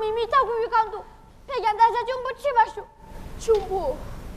秘密照顾于港都，培养大家永不吃吧书。 穷不？